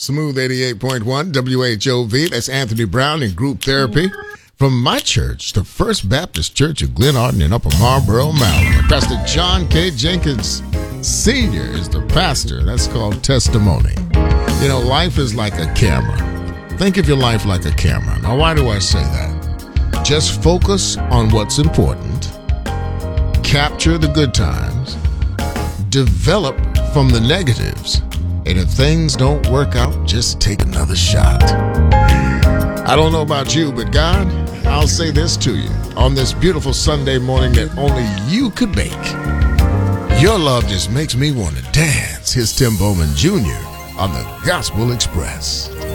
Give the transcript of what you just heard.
Smooth 88.1 WHOV. That's Anthony Brown in Group Therapy. From my church, the First Baptist Church of Glen Arden in Upper Marlboro, Maryland. Pastor John K. Jenkins Sr. is the pastor. That's called Testimony. You know, life is like a camera. Think of your life like a camera. Now, why do I say that? Just focus on what's important. Capture the good times. Develop from the negatives. And if things don't work out, just take another shot. I don't know about you, but God, I'll say this to you on this beautiful Sunday morning that only you could make. Your love just makes me want to dance. Here's Tim Bowman Jr. on the Gospel Express.